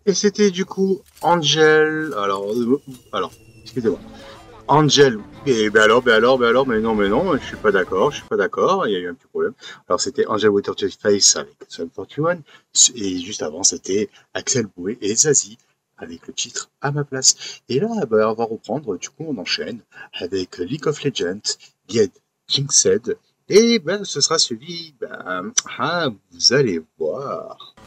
Et c'était du coup Angel. Alors, excusez-moi. Angel. Et mais non, je suis pas d'accord, je suis pas d'accord. Il y a eu un petit problème. Alors c'était Angel Water to Face avec Sum 41. Et juste avant, c'était Axel Boué et Zazie avec le titre À ma place. Et là, bah, on va reprendre. Du coup, on enchaîne avec League of Legends, Get Jinxed. Et ben, ce sera suivi. Ben, vous allez voir.